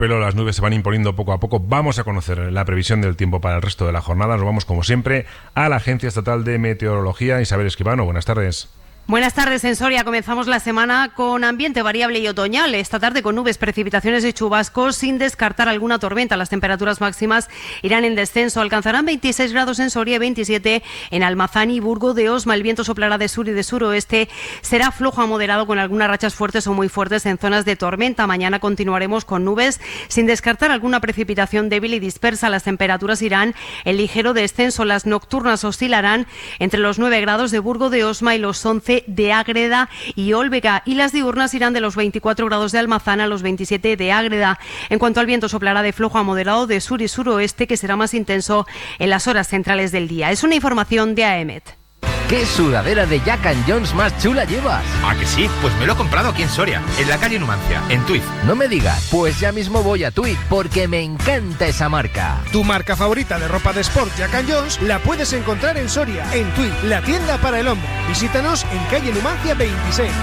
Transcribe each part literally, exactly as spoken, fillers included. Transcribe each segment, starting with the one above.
Pero las nubes se van imponiendo poco a poco. Vamos a conocer la previsión del tiempo para el resto de la jornada. Nos vamos, como siempre, a la Agencia Estatal de Meteorología. Isabel Escribano, buenas tardes. Buenas tardes, en Soria. Comenzamos la semana con ambiente variable y otoñal. Esta tarde con nubes, precipitaciones y chubascos, sin descartar alguna tormenta. Las temperaturas máximas irán en descenso. Alcanzarán veintiséis grados en Soria y veintisiete en Almazán y Burgo de Osma. El viento soplará de sur y de suroeste. Será flojo a moderado con algunas rachas fuertes o muy fuertes en zonas de tormenta. Mañana continuaremos con nubes, sin descartar alguna precipitación débil y dispersa. Las temperaturas irán en ligero descenso. Las nocturnas oscilarán entre los nueve grados de Burgo de Osma y los once de Ágreda y Olvega, y las diurnas irán de los veinticuatro grados de Almazán a los veintisiete de Ágreda. En cuanto al viento, soplará de flojo a moderado de sur y suroeste, que será más intenso en las horas centrales del día. Es una información de A E M E T. ¿Qué sudadera de Jack and Jones más chula llevas? ¿Ah, que sí? Pues me lo he comprado aquí en Soria, en la calle Numancia, en Tuiz. No me digas, pues ya mismo voy a Tuiz, porque me encanta esa marca. Tu marca favorita de ropa de sport Jack and Jones la puedes encontrar en Soria, en Tuiz, la tienda para el hombre. Visítanos en calle Numancia veintiséis.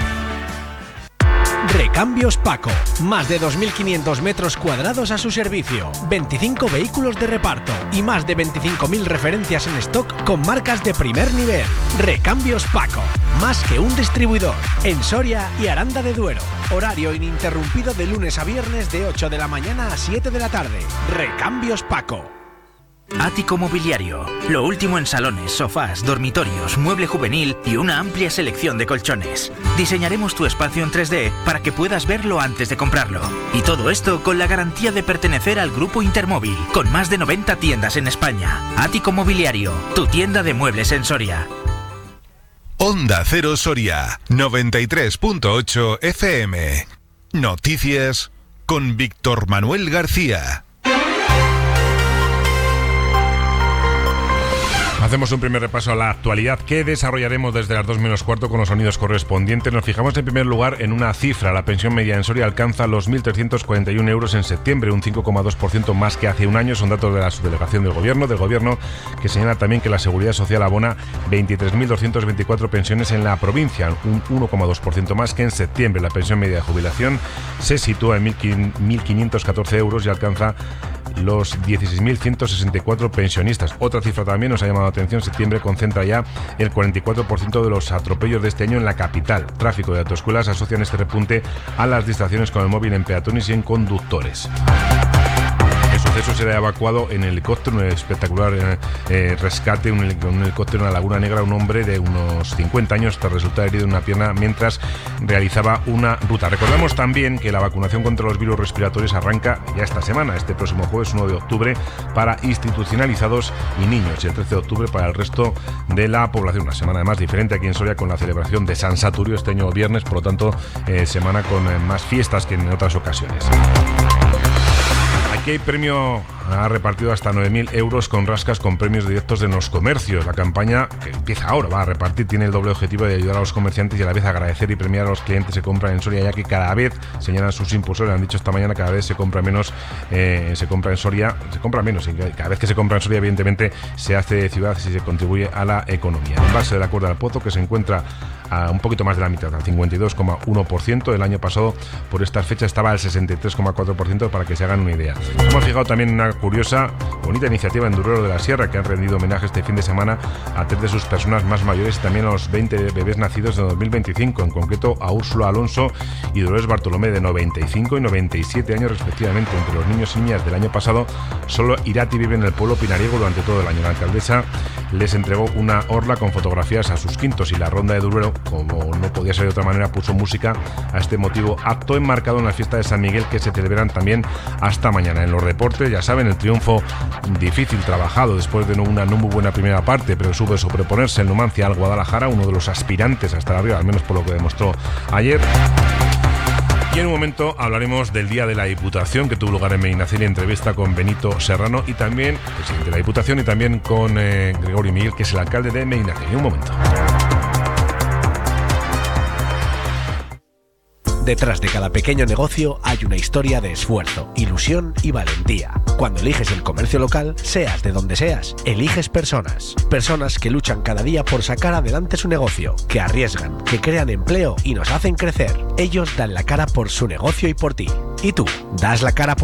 Recambios Paco, más de dos mil quinientos metros cuadrados a su servicio, veinticinco vehículos de reparto y más de veinticinco mil referencias en stock con marcas de primer nivel. Recambios Paco, más que un distribuidor, en Soria y Aranda de Duero. Horario ininterrumpido de lunes a viernes de ocho de la mañana a siete de la tarde. Recambios Paco. Ático Mobiliario, lo último en salones, sofás, dormitorios, mueble juvenil y una amplia selección de colchones. Diseñaremos tu espacio en tres D para que puedas verlo antes de comprarlo. Y todo esto con la garantía de pertenecer al Grupo Intermóvil, con más de noventa tiendas en España. Ático Mobiliario, tu tienda de muebles en Soria. Onda Cero Soria, noventa y tres punto ocho F M. Noticias con Víctor Manuel García. Hacemos un primer repaso a la actualidad que desarrollaremos desde las dos menos cuarto con los sonidos correspondientes. Nos fijamos en primer lugar en una cifra. La pensión media en Soria alcanza los mil trescientos cuarenta y uno euros en septiembre, un cinco coma dos por ciento más que hace un año. Son datos de la subdelegación del Gobierno, del Gobierno que señala también que la Seguridad Social abona veintitrés mil doscientas veinticuatro pensiones en la provincia, un uno coma dos por ciento más que en septiembre. La pensión media de jubilación se sitúa en mil quinientos catorce euros y alcanza los dieciséis mil ciento sesenta y cuatro pensionistas. Otra cifra también nos ha llamado la atención: septiembre concentra ya el cuarenta y cuatro por ciento de los atropellos de este año en la capital. Tráfico de autoescuelas asocian este repunte a las distracciones con el móvil en peatones y en conductores. El suceso será evacuado en helicóptero, un espectacular eh, eh, rescate, un, un helicóptero en la Laguna Negra, un hombre de unos cincuenta años tras resultar herido en una pierna mientras realizaba una ruta. Recordamos también que la vacunación contra los virus respiratorios arranca ya esta semana, este próximo jueves uno de octubre, para institucionalizados y niños, y el trece de octubre para el resto de la población. Una semana además diferente aquí en Soria con la celebración de San Saturio este año viernes, por lo tanto eh, semana con eh, más fiestas que en otras ocasiones. Aquí hay premio, ha repartido hasta nueve mil euros con rascas con premios directos de los comercios. La campaña, que empieza ahora, va a repartir, tiene el doble objetivo de ayudar a los comerciantes y a la vez agradecer y premiar a los clientes que compran en Soria, ya que cada vez, señalan sus impulsores, han dicho esta mañana, cada vez se compra menos, eh, se compra en Soria, se compra menos, y cada vez que se compra en Soria, evidentemente, se hace ciudad y se contribuye a la economía. En base del acuerdo al Pozo, que se encuentra a un poquito más de la mitad, al cincuenta y dos coma uno por ciento. El año pasado, por estas fechas, estaba al sesenta y tres coma cuatro por ciento, para que se hagan una idea. Nos hemos fijado también en una curiosa, bonita iniciativa en Durero de la Sierra, que han rendido homenaje este fin de semana a tres de sus personas más mayores y también a los veinte bebés nacidos de dos mil veinticinco, en concreto a Úrsula Alonso y Dolores Bartolomé, de noventa y cinco y noventa y siete años respectivamente. Entre los niños y niñas del año pasado, solo Irati vive en el pueblo pinariego durante todo el año. La alcaldesa les entregó una orla con fotografías a sus quintos, y la ronda de Durero, como no podía ser de otra manera, puso música a este motivo, acto enmarcado en la fiesta de San Miguel, que se celebran también hasta mañana. En los deportes, ya saben, el triunfo difícil, trabajado después de una no muy buena primera parte, pero sube sobreponerse el Numancia al Guadalajara, uno de los aspirantes a estar arriba, al menos por lo que demostró ayer. Y en un momento hablaremos del Día de la Diputación, que tuvo lugar en Medinaceli, entrevista con Benito Serrano y también, presidente de la Diputación, y también con eh, Gregorio Miguel, que es el alcalde de Medinaceli. Un momento. Detrás de cada pequeño negocio hay una historia de esfuerzo, ilusión y valentía. Cuando eliges el comercio local, seas de donde seas, eliges personas. Personas que luchan cada día por sacar adelante su negocio, que arriesgan, que crean empleo y nos hacen crecer. Ellos dan la cara por su negocio y por ti. ¿Y tú, das la cara por